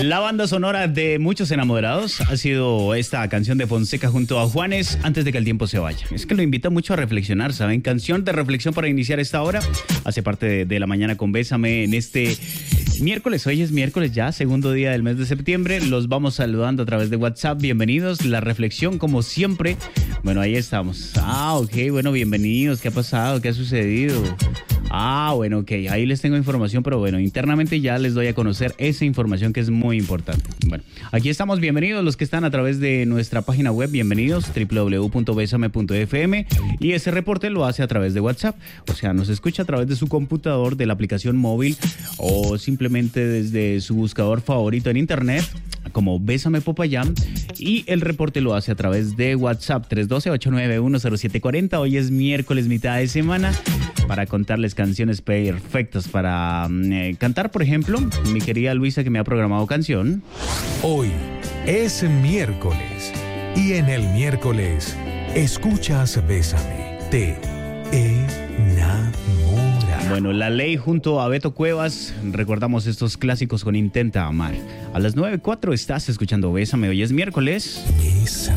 La banda sonora de muchos enamorados ha sido esta canción de Fonseca junto a Juanes, Antes de que el tiempo se vaya. Es que lo invita mucho a reflexionar, ¿saben? Canción de reflexión para iniciar esta hora. Hace parte de La Mañana con Bésame en este miércoles. Hoy es miércoles ya, segundo día del mes de septiembre. Los vamos saludando a través de WhatsApp. Bienvenidos. La reflexión, como siempre. Bueno, ahí estamos. Ok, bueno, bienvenidos. ¿Qué ha pasado? ¿Qué ha sucedido? Bueno, ok, ahí les tengo información, pero bueno, internamente ya les doy a conocer esa información que es muy importante. Bueno, aquí estamos, bienvenidos los que están a través de nuestra página web, bienvenidos, www.besame.fm, y ese reporte lo hace a través de WhatsApp, o sea, nos escucha a través de su computador, de la aplicación móvil o simplemente desde su buscador favorito en internet, como Bésame Popayán, y el reporte lo hace a través de WhatsApp 312-891-0740. Hoy es miércoles, mitad de semana, para contarles canciones perfectas para cantar, por ejemplo, mi querida Luisa, que me ha programado canción. Hoy es miércoles y en el miércoles escuchas Bésame, te enamora. Bueno, La Ley junto a Beto Cuevas, recordamos estos clásicos con Intenta Amar. A las 9:04 estás escuchando Bésame, hoy es miércoles.